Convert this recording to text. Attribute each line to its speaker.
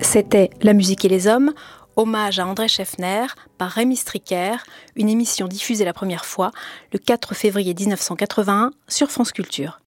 Speaker 1: C'était La musique et les hommes, hommage à André Scheffner par Rémi Stricker, une émission diffusée la première fois le 4 février 1981 sur France Culture.